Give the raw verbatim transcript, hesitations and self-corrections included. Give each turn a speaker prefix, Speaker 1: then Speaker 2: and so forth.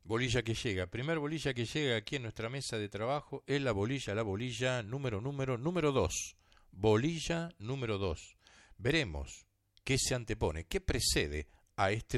Speaker 1: Bolilla que llega. Primer bolilla que llega aquí en nuestra mesa de trabajo es la bolilla, la bolilla número, número, número dos. Bolilla número dos. Veremos qué se antepone, qué precede a este